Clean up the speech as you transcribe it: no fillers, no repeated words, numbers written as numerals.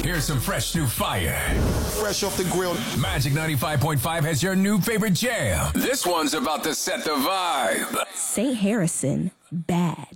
Here's some fresh new fire. Fresh off the grill. Magic 95.5 has your new favorite jam. This one's about to set the vibe. St. Harrison, bad.